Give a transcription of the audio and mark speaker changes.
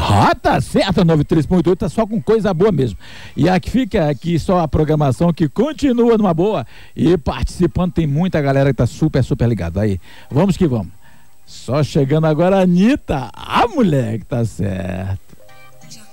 Speaker 1: Ah, tá certo, 93.8, tá só com coisa boa mesmo. E aqui fica aqui só a programação que continua numa boa e participando, tem muita galera que tá super ligada aí. Vamos que vamos. Só chegando agora a Anitta, a mulher que tá certo.